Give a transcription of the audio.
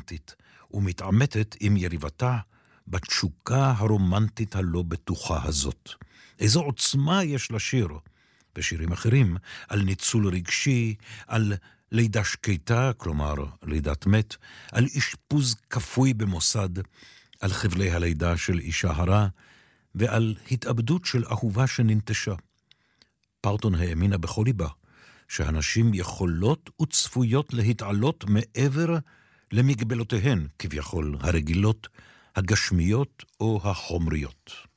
דרמטית, ומתעמתת עם יריבתה בתשוקה הרומנטית הלא בטוחה הזאת. איזו עוצמה יש לשיר, בשירים אחרים, על ניצול רגשי, על לידה שקטה, כלומר לידת מת, על אשפוז כפוי במוסד, על חבלי הלידה של אישה הרה, ועל התאבדות של אהובה שננטשה. פרטון האמינה בכל ליבה, שהנשים יכולות וצפויות להתעלות מעבר למגבלותיהן, כביכול הרגילות, הגשמיות או החומריות.